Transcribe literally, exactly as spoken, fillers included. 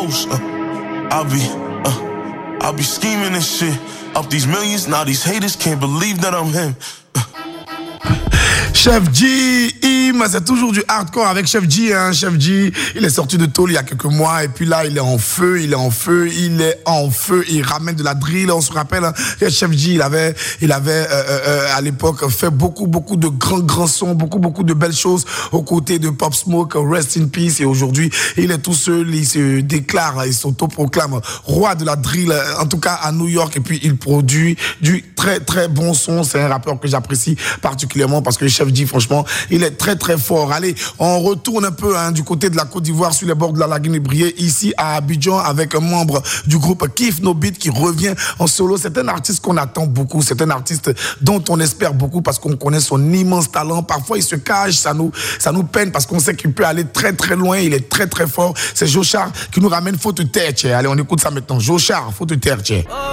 Uh, I'll be, uh, I'll be scheming and shit. Up these millions, now these haters can't believe that I'm him. Chef G, Im, c'est toujours du hardcore avec Chef G, hein. Chef G, il est sorti de tôle il y a quelques mois et puis là il est en feu, il est en feu, il est en feu, il ramène de la drill. On se rappelle hein, que Chef G, il avait, il avait euh, euh, à l'époque fait beaucoup, beaucoup de grands, grands sons, beaucoup, beaucoup de belles choses aux côtés de Pop Smoke, Rest in Peace. Et aujourd'hui, il est tout seul, il se déclare, il s'autoproclame roi de la drill, en tout cas à New York. Et puis il produit du très, très bon son. C'est un rappeur que j'apprécie particulièrement parce que Chef G, franchement, il est très très fort. Allez, on retourne un peu hein, du côté de la Côte d'Ivoire sur les bords de la lagune Brié, ici à Abidjan, avec un membre du groupe Kiff No Beat qui revient en solo. C'est un artiste qu'on attend beaucoup, c'est un artiste dont on espère beaucoup parce qu'on connaît son immense talent. Parfois il se cache, ça nous, ça nous peine parce qu'on sait qu'il peut aller très très loin, il est très très fort. C'est Jochar qui nous ramène Faut te taire, tchè. Allez, on écoute ça maintenant. Jochar, Faut te taire, tchè.